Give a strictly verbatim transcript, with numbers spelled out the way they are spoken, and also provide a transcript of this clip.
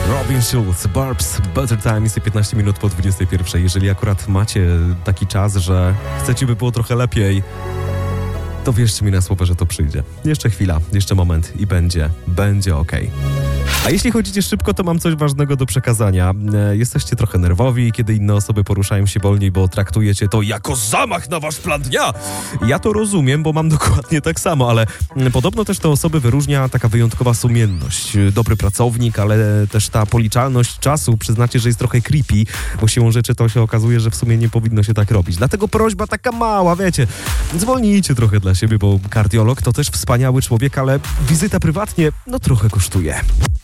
Robin Schulz, Barb's Better Time, jest piętnaście minut po dwudziestej pierwszej. Jeżeli akurat macie taki czas, że chcecie, by było trochę lepiej, to wierzcie mi na słowo, że to przyjdzie. Jeszcze chwila, jeszcze moment i będzie, będzie okej. A jeśli chodzicie szybko, to mam coś ważnego do przekazania. E, jesteście trochę nerwowi, kiedy inne osoby poruszają się wolniej, bo traktujecie to jako zamach na wasz plan dnia. Ja to rozumiem, bo mam dokładnie tak samo, ale podobno też te osoby wyróżnia taka wyjątkowa sumienność. Dobry pracownik, ale też ta policzalność czasu, przyznacie, że jest trochę creepy, bo siłą rzeczy to się okazuje, że w sumie nie powinno się tak robić. Dlatego prośba taka mała, wiecie, zwolnijcie trochę dla siebie, bo kardiolog to też wspaniały człowiek, ale wizyta prywatnie, no trochę kosztuje.